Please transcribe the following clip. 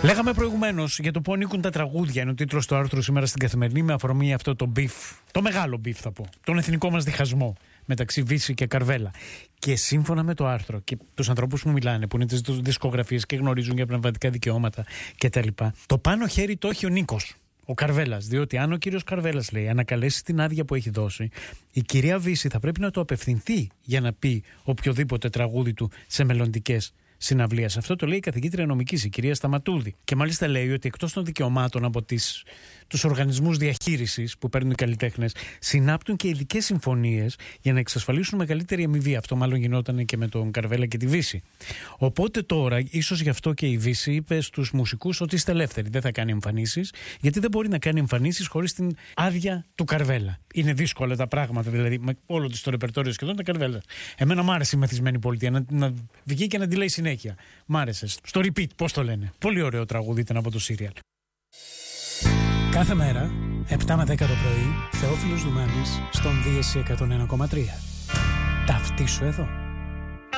Λέγαμε προηγουμένως για το πού ανήκουν τα τραγούδια. Είναι ο τίτλος του άρθρου σήμερα στην Καθημερινή, με αφορμή αυτό το μπιφ. Το μεγάλο μπιφ, θα πω. Τον εθνικό μας διχασμό μεταξύ Βύση και Καρβέλα. Και σύμφωνα με το άρθρο και τους ανθρώπους που μιλάνε, που είναι τις δισκογραφίες και γνωρίζουν για πνευματικά δικαιώματα κτλ., το πάνω χέρι το έχει ο Νίκος, ο Καρβέλας. Διότι αν ο κύριος Καρβέλας, λέει, ανακαλέσει την άδεια που έχει δώσει, η κυρία Βύση θα πρέπει να το απευθυνθεί για να πει οποιοδήποτε τραγούδι του σε μελλοντικές συναυλίες. Αυτό το λέει η καθηγήτρια νομικής, η κυρία Σταματούδη. Και μάλιστα λέει ότι εκτός των δικαιωμάτων από τους οργανισμούς διαχείρισης που παίρνουν οι καλλιτέχνες, συνάπτουν και ειδικές συμφωνίες για να εξασφαλίσουν μεγαλύτερη αμοιβή. Αυτό μάλλον γινόταν και με τον Καρβέλα και τη Βύση. Οπότε τώρα, ίσως γι' αυτό και η Βύση είπε στους μουσικούς ότι είστε ελεύθεροι, δεν θα κάνει εμφανίσεις, γιατί δεν μπορεί να κάνει εμφανίσεις χωρίς την άδεια του Καρβέλα. Είναι δύσκολα τα πράγματα, δηλαδή, με όλο το ρεπερτόριο σχεδόν τα Καρβέλα. Εμένα μ' άρεσε η μεθυσμένη πολιτεία να βγει και να τη λέει συνέχεια. Μ' άρεσε. Στο repeat, πώς το λένε. Πολύ ωραίο τραγούδι ήταν από το σύριαλ. Κάθε μέρα, 7 με 10 το πρωί, Θεόφιλος Δουμάνης στον Δίεση 101,3. Ταυτίσου εδώ.